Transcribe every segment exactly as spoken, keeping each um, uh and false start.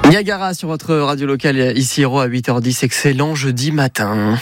Niagara sur votre radio locale, ici Héros à huit heures dix. Excellent jeudi matin.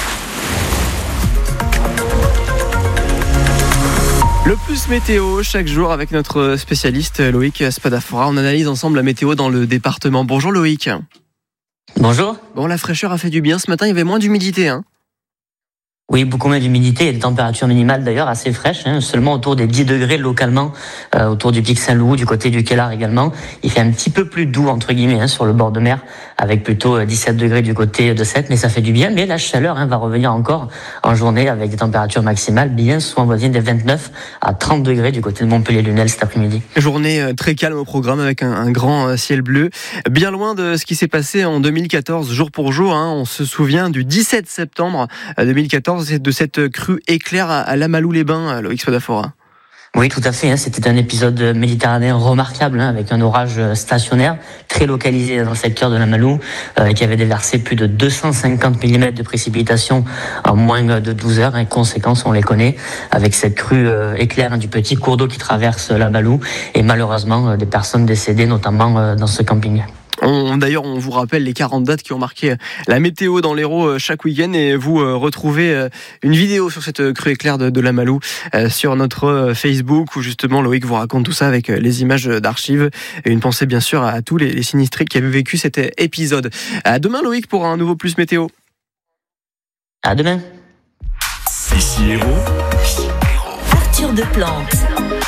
Le plus météo chaque jour avec notre spécialiste Loïc Spadafora. On analyse ensemble la météo dans le département. Bonjour Loïc. Bonjour. Bon, la fraîcheur a fait du bien. Ce matin, il y avait moins d'humidité, hein. Oui, beaucoup moins d'humidité et des températures minimales d'ailleurs assez fraîches, hein, seulement autour des dix degrés localement, euh, autour du pic Saint-Loup, du côté du Kellar également. Il fait un petit peu plus doux entre guillemets hein, sur le bord de mer, avec plutôt dix-sept degrés du côté de Sète, mais ça fait du bien. Mais la chaleur hein, va revenir encore en journée avec des températures maximales bien souvent voisines des vingt-neuf à trente degrés du côté de Montpellier-Lunel cet après-midi. Journée très calme au programme avec un, un grand ciel bleu, bien loin de ce qui s'est passé en deux mille quatorze, jour pour jour. Hein, on se souvient du dix-sept septembre deux mille quatorze, de cette crue éclair à Lamalou-les-Bains, Loïc Spadafora. Oui, tout à fait. Hein. C'était un épisode méditerranéen remarquable, hein, avec un orage stationnaire très localisé dans le secteur de Lamalou, euh, qui avait déversé plus de deux cent cinquante millimètres de précipitations en moins de douze heures. Et conséquences, on les connaît, avec cette crue euh, éclair hein, du petit cours d'eau qui traverse Lamalou, et malheureusement euh, des personnes décédées, notamment euh, dans ce camping. On, d'ailleurs, on vous rappelle les quarante dates qui ont marqué la météo dans l'Hérault chaque week-end, et vous euh, retrouvez euh, une vidéo sur cette crue éclair de, de Lamalou euh, sur notre euh, Facebook, où justement Loïc vous raconte tout ça avec euh, les images d'archives. Et une pensée bien sûr à tous les, les sinistrés qui avaient vécu cet épisode. À demain Loïc pour un nouveau Plus Météo. À demain. Ici Hérault. Arthur Deplante.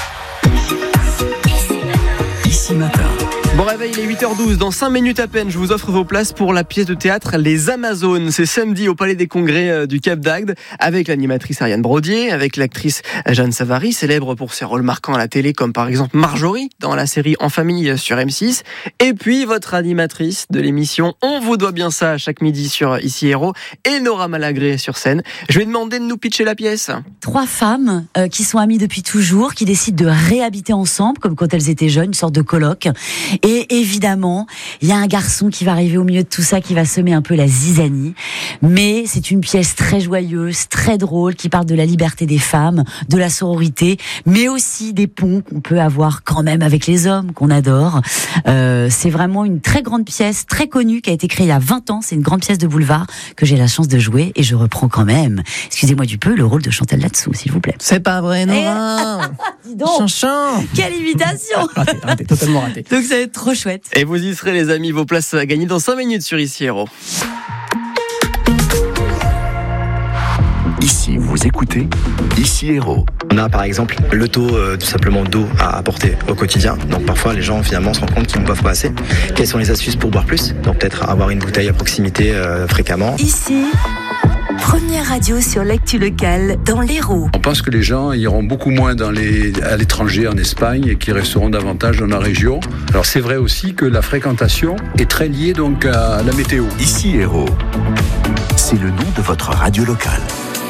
Ici Matin. Bon réveil, il est huit heures douze. Dans cinq minutes à peine, je vous offre vos places pour la pièce de théâtre Les Amazones. C'est samedi au Palais des Congrès du Cap d'Agde, avec l'animatrice Ariane Brodier, avec l'actrice Jeanne Savary, célèbre pour ses rôles marquants à la télé, comme par exemple Marjorie dans la série En Famille sur M six. Et puis votre animatrice de l'émission On vous doit bien ça chaque midi sur Ici Héros, Enora Malagré sur scène. Je vais demander de nous pitcher la pièce. Trois femmes euh, qui sont amies depuis toujours, qui décident de réhabiter ensemble, comme quand elles étaient jeunes, une sorte de colloque. Et évidemment, il y a un garçon qui va arriver au milieu de tout ça, qui va semer un peu la zizanie. Mais c'est une pièce très joyeuse, très drôle, qui parle de la liberté des femmes, de la sororité, mais aussi des ponts qu'on peut avoir quand même avec les hommes, qu'on adore. Euh, c'est vraiment une très grande pièce, très connue, qui a été créée il y a vingt ans. C'est une grande pièce de boulevard que j'ai la chance de jouer, et je reprends quand même, excusez-moi du peu, le rôle de Chantal là-dessous, s'il vous plaît. C'est pas vrai, Nora. Dis donc, Chanchan. quelle imitation. Raté, raté, totalement raté. Donc ça va être trop chouette. Et vous y serez les amis, vos places à gagner dans cinq minutes sur Ici Héros. Ici, vous écoutez Ici Héros. On a par exemple le taux euh, tout simplement d'eau à apporter au quotidien. Donc parfois les gens finalement se rendent compte qu'ils ne boivent pas assez. Quelles sont les astuces pour boire plus? Donc peut-être avoir une bouteille à proximité euh, fréquemment. Ici, première radio sur l'actu locale dans l'Hérault. On pense que les gens iront beaucoup moins dans les, à l'étranger, en Espagne, et qu'ils resteront davantage dans la région. Alors c'est vrai aussi que la fréquentation est très liée donc à la météo. Ici Héros. C'est le nom de votre radio locale.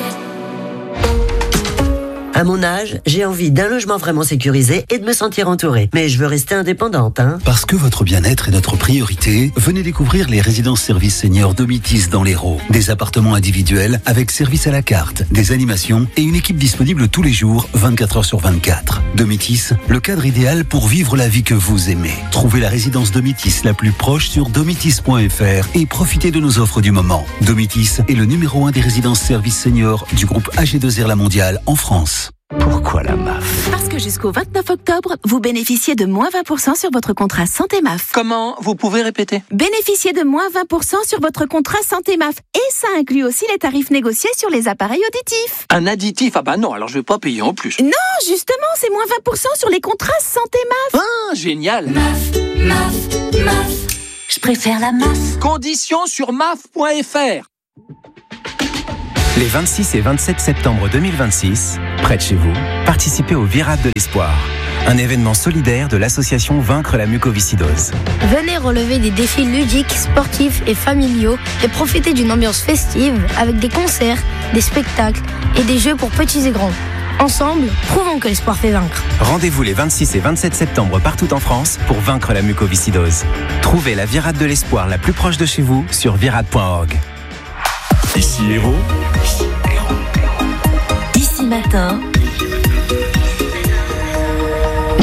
À mon âge, j'ai envie d'un logement vraiment sécurisé et de me sentir entourée. Mais je veux rester indépendante, hein. Parce que votre bien-être est notre priorité, venez découvrir les résidences services seniors Domitis dans l'Hérault. Des appartements individuels avec service à la carte, des animations et une équipe disponible tous les jours, vingt-quatre heures sur vingt-quatre. Domitis, le cadre idéal pour vivre la vie que vous aimez. Trouvez la résidence Domitis la plus proche sur domitis point f r et profitez de nos offres du moment. Domitis est le numéro un des résidences services seniors du groupe A G deux R La Mondiale en France. Pourquoi la M A F? Parce que jusqu'au vingt-neuf octobre, vous bénéficiez de moins vingt pour cent sur votre contrat Santé M A F. Comment? Vous pouvez répéter? Bénéficiez de moins vingt pour cent sur votre contrat Santé M A F. Et ça inclut aussi les tarifs négociés sur les appareils auditifs. Un additif? Ah bah non, alors je vais pas payer en plus. Non, justement, c'est moins vingt pour cent sur les contrats Santé M A F. Ah, génial. M A F, M A F, M A F. Je préfère la M A F. Conditions sur M A F point f r. Les vingt-six et vingt-sept septembre deux mille vingt-six, près de chez vous, participez au Virade de l'Espoir, un événement solidaire de l'association Vaincre la mucoviscidose. Venez relever des défis ludiques, sportifs et familiaux et profiter d'une ambiance festive avec des concerts, des spectacles et des jeux pour petits et grands. Ensemble, prouvons que l'espoir fait vaincre. Rendez-vous les vingt-six et vingt-sept septembre partout en France pour vaincre la mucoviscidose. Trouvez la Virade de l'Espoir la plus proche de chez vous sur virade point org. Ici Héros. Ici Matin.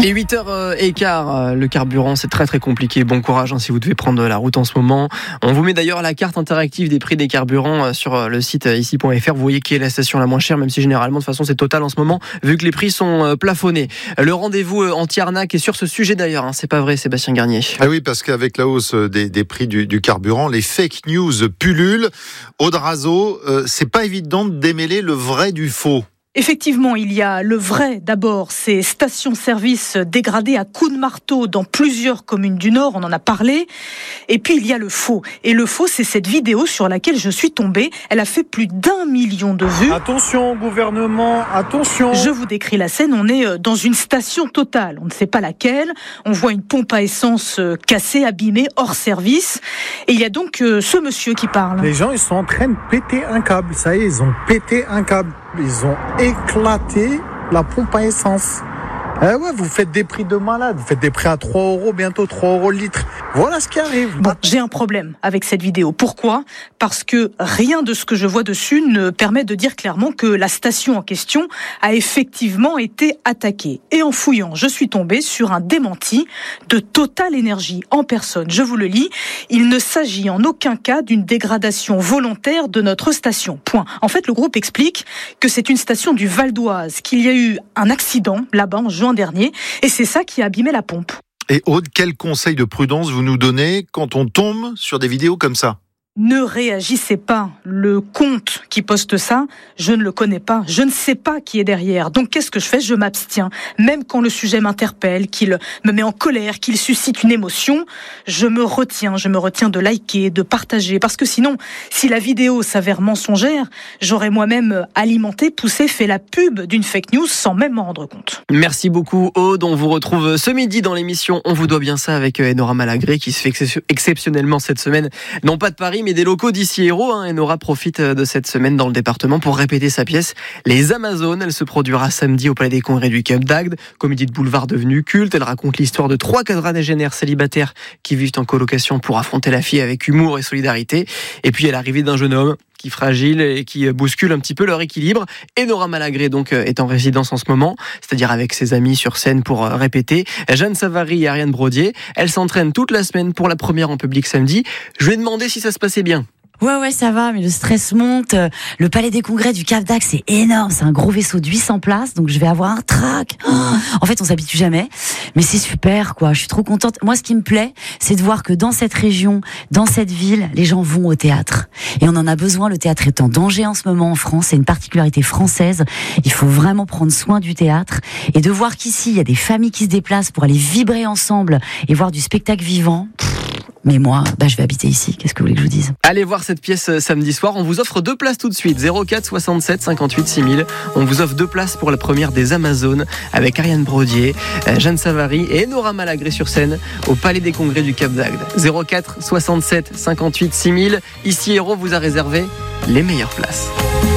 Il est huit heures quinze, le carburant c'est très très compliqué, bon courage hein, si vous devez prendre la route en ce moment. On vous met d'ailleurs la carte interactive des prix des carburants sur le site ici point f r, vous voyez qui est la station la moins chère, même si généralement de toute façon c'est Total en ce moment, vu que les prix sont plafonnés. Le rendez-vous anti-arnaque est sur ce sujet d'ailleurs, hein. C'est pas vrai Sébastien Garnier? Ah oui, parce qu'avec la hausse des, des prix du, du carburant, les fake news pullulent. Aude Razo, euh, c'est pas évident de démêler le vrai du faux. Effectivement, il y a le vrai d'abord, ces stations-service dégradées à coups de marteau dans plusieurs communes du Nord, on en a parlé. Et puis il y a le faux. Et le faux, c'est cette vidéo sur laquelle je suis tombée. Elle a fait plus d'un million de vues. Attention, gouvernement, attention. Je vous décris la scène, on est dans une station Total, on ne sait pas laquelle. On voit une pompe à essence cassée, abîmée, hors service. Et il y a donc ce monsieur qui parle. Les gens, ils sont en train de péter un câble. Ça y est, ils ont pété un câble. Ils ont éclaté la pompe à essence. Eh ouais, vous faites des prix de malade. Vous faites des prix à trois euros, bientôt trois euros le litre. Voilà ce qui arrive. Bon, j'ai un problème avec cette vidéo. Pourquoi ? Parce que rien de ce que je vois dessus ne permet de dire clairement que la station en question a effectivement été attaquée. Et en fouillant, je suis tombée sur un démenti de Total Énergie en personne. Je vous le lis. Il ne s'agit en aucun cas d'une dégradation volontaire de notre station. Point. En fait, le groupe explique que c'est une station du Val d'Oise, qu'il y a eu un accident là-bas en juin dernier, et c'est ça qui a abîmé la pompe. Et Aude, quel conseil de prudence vous nous donnez quand on tombe sur des vidéos comme ça ? Ne réagissez pas. Le compte qui poste ça, je ne le connais pas. Je ne sais pas qui est derrière. Donc qu'est-ce que je fais ? Je m'abstiens. Même quand le sujet m'interpelle, qu'il me met en colère, qu'il suscite une émotion, je me retiens. Je me retiens de liker, de partager. Parce que sinon, si la vidéo s'avère mensongère, j'aurais moi-même alimenté, poussé, fait la pub d'une fake news sans même m'en rendre compte. Merci beaucoup Aude. On vous retrouve ce midi dans l'émission On vous doit bien ça avec Enora Malagré qui se fait exceptionnellement cette semaine. Non pas de Paris, mais des locaux d'ici Hérault. Hein. Enora profite de cette semaine dans le département pour répéter sa pièce Les Amazones. Elle se produira samedi au Palais des Congrès du Cap d'Agde, comédie de boulevard devenue culte. Elle raconte l'histoire de trois quadragénaires célibataires qui vivent en colocation pour affronter la vie avec humour et solidarité. Et puis, à l'arrivée d'un jeune homme qui est fragile et qui bouscule un petit peu leur équilibre. Enora Malagré donc est en résidence en ce moment, c'est-à-dire avec ses amis sur scène pour répéter. Jeanne Savary et Ariane Brodier, elles s'entraînent toute la semaine pour la première en public samedi. Je lui ai demandé si ça se passait bien. Ouais, ouais, ça va, mais le stress monte. Le Palais des Congrès du Cap d'Agde, c'est énorme. C'est un gros vaisseau de huit cents places, donc je vais avoir un trac. Oh, en fait, on s'habitue jamais, mais c'est super, quoi. Je suis trop contente. Moi, ce qui me plaît, c'est de voir que dans cette région, dans cette ville, les gens vont au théâtre. Et on en a besoin. Le théâtre est en danger en ce moment en France. C'est une particularité française. Il faut vraiment prendre soin du théâtre. Et de voir qu'ici, il y a des familles qui se déplacent pour aller vibrer ensemble et voir du spectacle vivant. Mais moi, bah, je vais habiter ici. Qu'est-ce que vous voulez que je vous dise ? Allez voir cette pièce samedi soir. On vous offre deux places tout de suite. zéro quatre soixante-sept cinquante-huit six mille. On vous offre deux places pour la première des Amazones avec Ariane Brodier, Jeanne Savary et Enora Malagré sur scène au Palais des Congrès du Cap d'Agde. zéro quatre soixante-sept cinquante-huit six mille. Ici, Hérault vous a réservé les meilleures places.